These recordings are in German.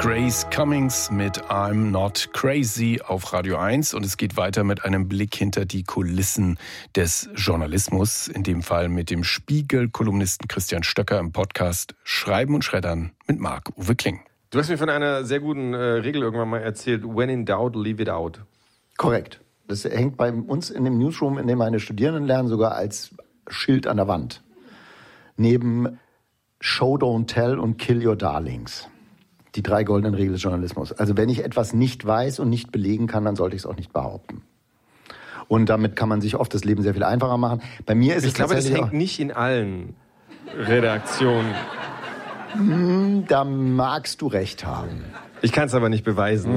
Grace Cummings mit I'm Not Crazy auf Radio 1 und es geht weiter mit einem Blick hinter die Kulissen des Journalismus, in dem Fall mit dem Spiegel-Kolumnisten Christian Stöcker im Podcast Schreiben und Schreddern mit Marc-Uwe Kling. Du hast mir von einer sehr guten Regel irgendwann mal erzählt, when in doubt, leave it out. Korrekt. Das hängt bei uns in dem Newsroom, in dem meine Studierenden lernen, sogar als Schild an der Wand. Neben Show, Don't Tell und Kill Your Darlings. Die 3 goldenen Regeln des Journalismus. Also wenn ich etwas nicht weiß und nicht belegen kann, dann sollte ich es auch nicht behaupten. Und damit kann man sich oft das Leben sehr viel einfacher machen. Bei mir ist ich glaube, das hängt nicht in allen Redaktionen. Da magst du recht haben. Ich kann es aber nicht beweisen.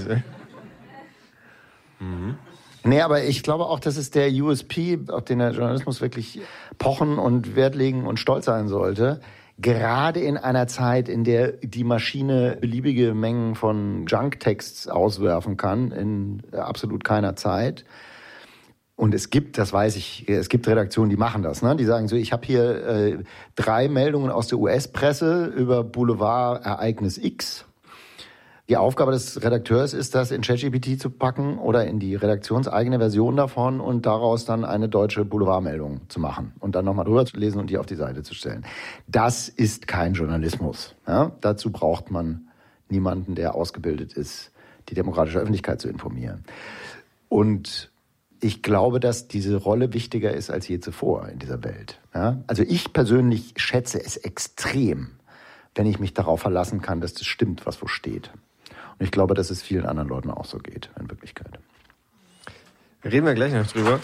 Nee, aber ich glaube auch, das ist der USP, auf den der Journalismus wirklich pochen und Wert legen und stolz sein sollte. Gerade in einer Zeit, in der die Maschine beliebige Mengen von Junk-Texts auswerfen kann, in absolut keiner Zeit. Und es gibt, das weiß ich, es gibt Redaktionen, die machen das. Ne? Die sagen so, ich habe hier 3 Meldungen aus der US-Presse über Boulevard-Ereignis X. Die Aufgabe des Redakteurs ist, das in ChatGPT zu packen oder in die redaktionseigene Version davon und daraus dann eine deutsche Boulevardmeldung zu machen und dann nochmal drüber zu lesen und die auf die Seite zu stellen. Das ist kein Journalismus. Ja? Dazu braucht man niemanden, der ausgebildet ist, die demokratische Öffentlichkeit zu informieren. Und ich glaube, dass diese Rolle wichtiger ist als je zuvor in dieser Welt. Ja? Also ich persönlich schätze es extrem, wenn ich mich darauf verlassen kann, dass das stimmt, was wo steht. Und ich glaube, dass es vielen anderen Leuten auch so geht, in Wirklichkeit. Reden wir gleich noch drüber.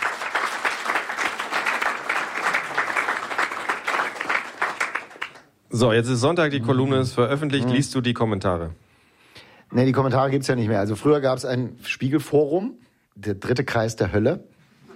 So, jetzt ist Sonntag, die Kolumne ist veröffentlicht. Liest du die Kommentare? Nee, die Kommentare gibt's ja nicht mehr. Also früher gab's ein Spiegelforum, der 3. Kreis der Hölle.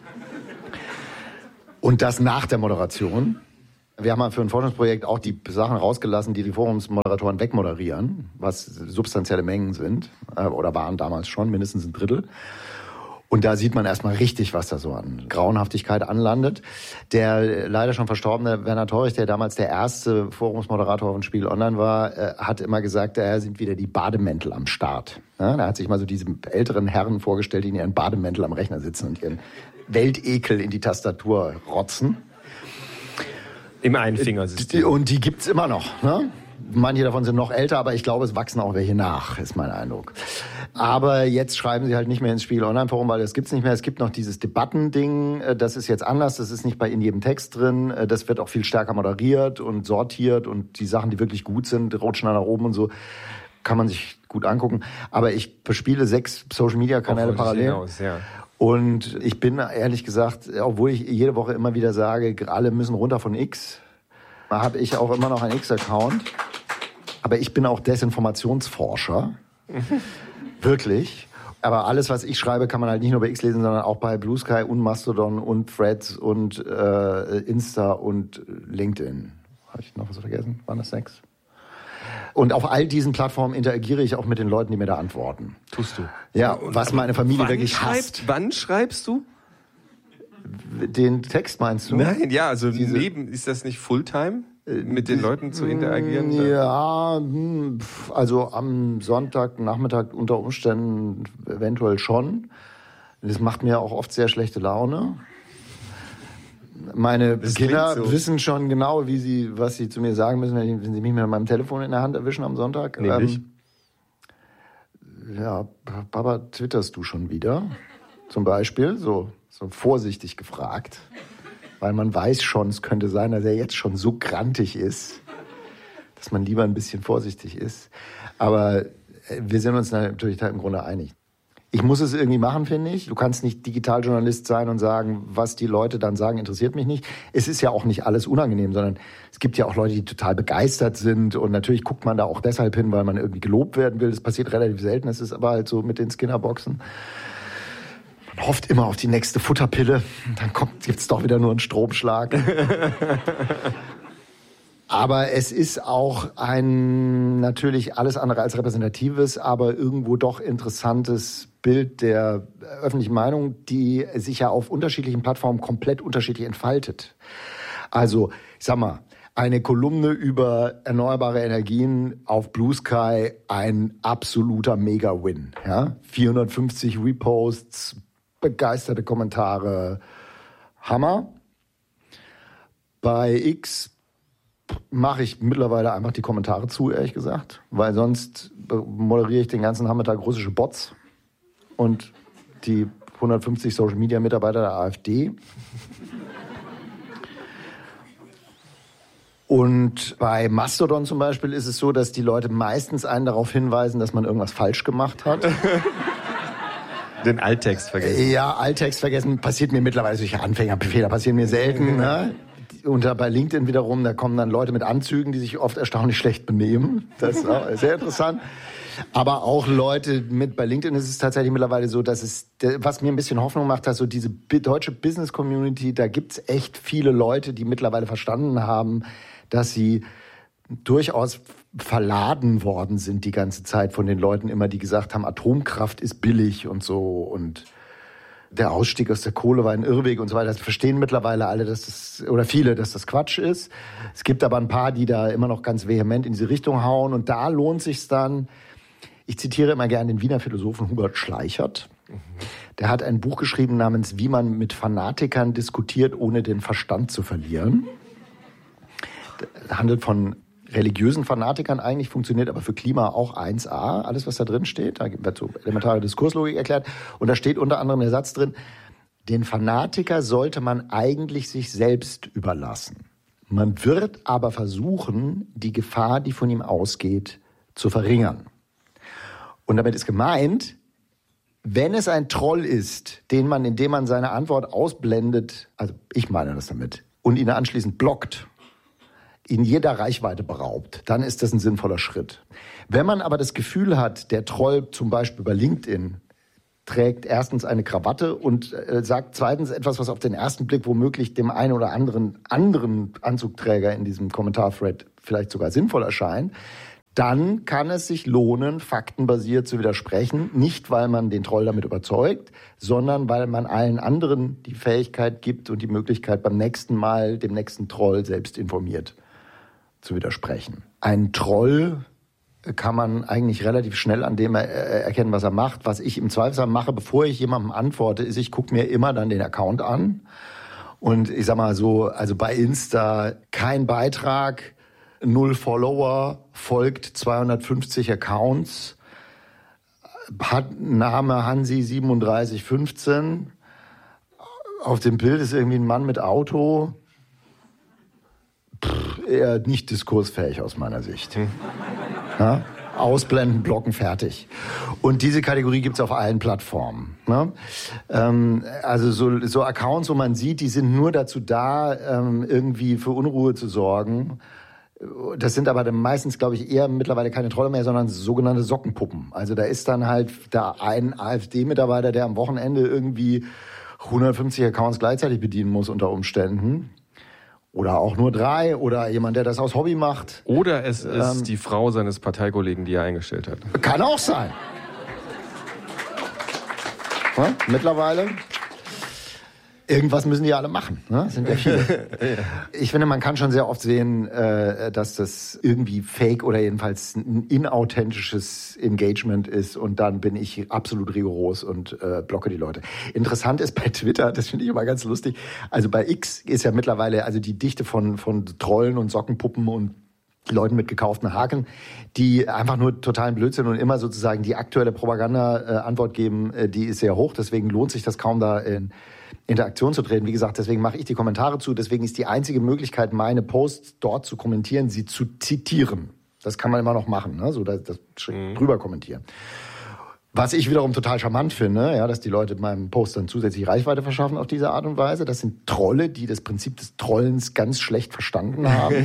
Und das nach der Moderation. Wir haben für ein Forschungsprojekt auch die Sachen rausgelassen, die Forumsmoderatoren wegmoderieren, was substanzielle Mengen sind, oder waren damals schon, mindestens ein Drittel. Und da sieht man erstmal richtig, was da so an Grauenhaftigkeit anlandet. Der leider schon verstorbene Werner Torrich, der damals der erste Forumsmoderator von Spiegel Online war, hat immer gesagt, da sind wieder die Bademäntel am Start. Ja, da hat sich mal so diese älteren Herren vorgestellt, die in ihren Bademäntel am Rechner sitzen und ihren Weltekel in die Tastatur rotzen. Im Einfingersystem. Und die gibt's immer noch. Ne? Manche davon sind noch älter, aber ich glaube, es wachsen auch welche nach, ist mein Eindruck. Aber jetzt schreiben sie halt nicht mehr ins Spiegel Online-Forum, weil das gibt's nicht mehr. Es gibt noch dieses Debattending, das ist jetzt anders, das ist nicht bei in jedem Text drin. Das wird auch viel stärker moderiert und sortiert und die Sachen, die wirklich gut sind, rutschen dann nach oben und so. Kann man sich gut angucken. Aber ich bespiele 6 Social-Media-Kanäle parallel. Und ich bin ehrlich gesagt, obwohl ich jede Woche immer wieder sage, alle müssen runter von X, habe ich auch immer noch einen X-Account. Aber ich bin auch Desinformationsforscher. Wirklich. Aber alles, was ich schreibe, kann man halt nicht nur bei X lesen, sondern auch bei Blue Sky und Mastodon und Threads und Insta und LinkedIn. Habe ich noch was vergessen? Waren das 6? Und auf all diesen Plattformen interagiere ich auch mit den Leuten, die mir da antworten. Tust du? Ja, was meine Familie wirklich hasst. Wann schreibst du? Den Text meinst du? Nein, ja, also ist das nicht Fulltime, mit den Leuten zu interagieren? Ja, also am Sonntagnachmittag unter Umständen eventuell schon. Das macht mir auch oft sehr schlechte Laune. Meine Kinder wissen schon genau, was sie zu mir sagen müssen, wenn sie mich mit meinem Telefon in der Hand erwischen am Sonntag. Nämlich? Ja, Papa, twitterst du schon wieder? Zum Beispiel, so vorsichtig gefragt. Weil man weiß schon, es könnte sein, dass er jetzt schon so grantig ist, dass man lieber ein bisschen vorsichtig ist. Aber wir sind uns natürlich im Grunde einig. Ich muss es irgendwie machen, finde ich. Du kannst nicht Digitaljournalist sein und sagen, was die Leute dann sagen, interessiert mich nicht. Es ist ja auch nicht alles unangenehm, sondern es gibt ja auch Leute, die total begeistert sind. Und natürlich guckt man da auch deshalb hin, weil man irgendwie gelobt werden will. Das passiert relativ selten. Es ist aber halt so mit den Skinnerboxen. Man hofft immer auf die nächste Futterpille. Dann gibt's doch wieder nur einen Stromschlag. Aber es ist auch ein natürlich alles andere als repräsentatives, aber irgendwo doch interessantes Bild der öffentlichen Meinung, die sich ja auf unterschiedlichen Plattformen komplett unterschiedlich entfaltet. Also, ich sag mal, eine Kolumne über erneuerbare Energien auf Blue Sky ein absoluter Mega-Win. Ja? 450 Reposts, begeisterte Kommentare, Hammer. Bei X mache ich mittlerweile einfach die Kommentare zu, ehrlich gesagt, weil sonst moderiere ich den ganzen Nachmittag russische Bots und die 150 Social-Media-Mitarbeiter der AfD. Und bei Mastodon zum Beispiel ist es so, dass die Leute meistens einen darauf hinweisen, dass man irgendwas falsch gemacht hat. Den Alttext vergessen. Ja, Alttext vergessen passiert mir mittlerweile. Solche Anfängerfehler passieren mir selten. Ne? Und bei LinkedIn wiederum, da kommen dann Leute mit Anzügen, die sich oft erstaunlich schlecht benehmen. Das ist auch sehr interessant. Aber auch Leute bei LinkedIn ist es tatsächlich mittlerweile so, dass was mir ein bisschen Hoffnung macht, dass so diese deutsche Business-Community, da gibt's echt viele Leute, die mittlerweile verstanden haben, dass sie durchaus verladen worden sind die ganze Zeit von den Leuten immer, die gesagt haben, Atomkraft ist billig und so und der Ausstieg aus der Kohle war ein Irrweg und so weiter. Das verstehen mittlerweile alle, oder viele, dass das Quatsch ist. Es gibt aber ein paar, die da immer noch ganz vehement in diese Richtung hauen und da lohnt sich's dann. Ich zitiere immer gerne den Wiener Philosophen Hubert Schleichert. Der hat ein Buch geschrieben namens Wie man mit Fanatikern diskutiert, ohne den Verstand zu verlieren. Das handelt von religiösen Fanatikern eigentlich, funktioniert aber für Klima auch 1A, alles was da drin steht. Da wird so elementare Diskurslogik erklärt. Und da steht unter anderem der Satz drin, den Fanatiker sollte man eigentlich sich selbst überlassen. Man wird aber versuchen, die Gefahr, die von ihm ausgeht, zu verringern. Und damit ist gemeint, wenn es ein Troll ist, indem man seine Antwort ausblendet, also ich meine das damit, und ihn anschließend blockt, in jeder Reichweite beraubt, dann ist das ein sinnvoller Schritt. Wenn man aber das Gefühl hat, der Troll zum Beispiel bei LinkedIn trägt erstens eine Krawatte und sagt zweitens etwas, was auf den ersten Blick womöglich dem einen oder anderen Anzugträger in diesem Kommentarthread vielleicht sogar sinnvoll erscheint, dann kann es sich lohnen, faktenbasiert zu widersprechen. Nicht, weil man den Troll damit überzeugt, sondern weil man allen anderen die Fähigkeit gibt und die Möglichkeit, beim nächsten Mal dem nächsten Troll selbst informiert zu widersprechen. Ein Troll kann man eigentlich relativ schnell an dem erkennen, was er macht. Was ich im Zweifelsfall mache, bevor ich jemandem antworte, ist, ich gucke mir immer dann den Account an. Und ich sag mal so, also bei Insta kein Beitrag, 0 Follower, folgt 250 Accounts, hat Name Hansi 3715. Auf dem Bild ist irgendwie ein Mann mit Auto. Eher nicht diskursfähig aus meiner Sicht. Ja? Ausblenden, blocken, fertig. Und diese Kategorie gibt's auf allen Plattformen. Ne? Also so Accounts, wo man sieht, die sind nur dazu da, irgendwie für Unruhe zu sorgen. Das sind aber dann meistens, glaube ich, eher mittlerweile keine Trolle mehr, sondern sogenannte Sockenpuppen. Also da ist dann halt da ein AfD-Mitarbeiter, der am Wochenende irgendwie 150 Accounts gleichzeitig bedienen muss unter Umständen. Oder auch nur 3 oder jemand, der das aus Hobby macht. Oder es ist die Frau seines Parteikollegen, die er eingestellt hat. Kann auch sein. Ja, mittlerweile. Irgendwas müssen die alle machen. Ne? Das sind ja viele. Ja. Ich finde, man kann schon sehr oft sehen, dass das irgendwie fake oder jedenfalls ein inauthentisches Engagement ist. Und dann bin ich absolut rigoros und blocke die Leute. Interessant ist bei Twitter, das finde ich immer ganz lustig. Also bei X ist ja mittlerweile also die Dichte von Trollen und Sockenpuppen und Leuten mit gekauften Haken, die einfach nur totalen Blödsinn und immer sozusagen die aktuelle Propaganda-Antwort geben, die ist sehr hoch. Deswegen lohnt sich das kaum, da in Interaktion zu treten. Wie gesagt, deswegen mache ich die Kommentare zu. Deswegen ist die einzige Möglichkeit, meine Posts dort zu kommentieren, sie zu zitieren. Das kann man immer noch machen, ne? So das drüber kommentieren. Was ich wiederum total charmant finde, ja, dass die Leute meinem Post dann zusätzlich Reichweite verschaffen auf diese Art und Weise. Das sind Trolle, die das Prinzip des Trollens ganz schlecht verstanden haben.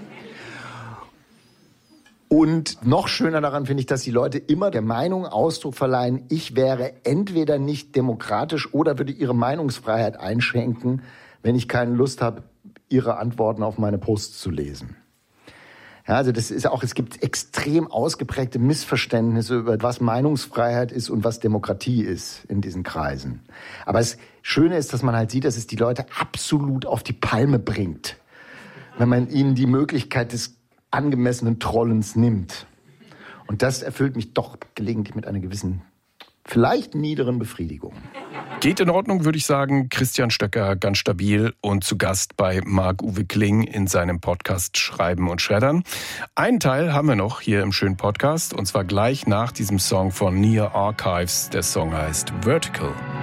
Und noch schöner daran finde ich, dass die Leute immer der Meinung Ausdruck verleihen, ich wäre entweder nicht demokratisch oder würde ihre Meinungsfreiheit einschränken, wenn ich keine Lust habe, ihre Antworten auf meine Posts zu lesen. Ja, also das ist auch, es gibt extrem ausgeprägte Missverständnisse über was Meinungsfreiheit ist und was Demokratie ist in diesen Kreisen. Aber das Schöne ist, dass man halt sieht, dass es die Leute absolut auf die Palme bringt, wenn man ihnen die Möglichkeit des angemessenen Trollens nimmt. Und das erfüllt mich doch gelegentlich mit einer gewissen, vielleicht niederen Befriedigung. Geht in Ordnung, würde ich sagen. Christian Stöcker, ganz stabil und zu Gast bei Marc-Uwe Kling in seinem Podcast Schreiben und Schreddern. Einen Teil haben wir noch hier im schönen Podcast und zwar gleich nach diesem Song von Near Archives. Der Song heißt Vertical.